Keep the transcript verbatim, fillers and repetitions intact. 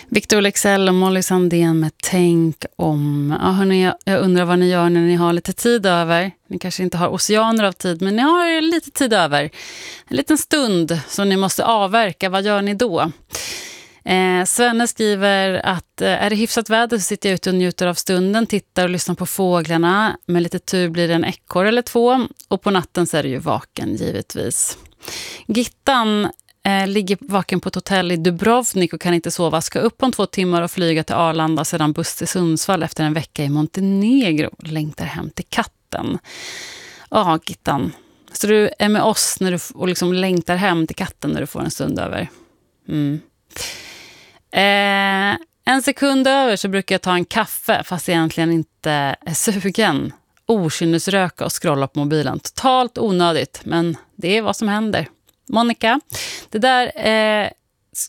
Victor Leksell och Molly Sandén med Tänk om. Ja, hörni, jag, jag undrar vad ni gör när ni har lite tid över. Ni kanske inte har oceaner av tid, men ni har lite tid över. En liten stund som ni måste avverka. Vad gör ni då? Eh, Svenne skriver att eh, är det hyfsat väder så sitter jag ute och njuter av stunden, tittar och lyssnar på fåglarna. Med lite tur blir det en ekorre eller två. Och på natten så är det ju vaken, givetvis. Gittan eh, ligger vaken på ett hotell i Dubrovnik och kan inte sova. Ska upp om två timmar och flyga till Arlanda, sedan buss till Sundsvall efter en vecka i Montenegro. Längtar hem till katten. Ja, Gittan. Så du är med oss när du f- och liksom längtar hem till katten när du får en stund över. Mm. Eh, en sekund över så brukar jag ta en kaffe fast jag egentligen inte är sugen. Okynnesröka och scrolla på mobilen. Totalt onödigt, men det är vad som händer. Monica, det där eh,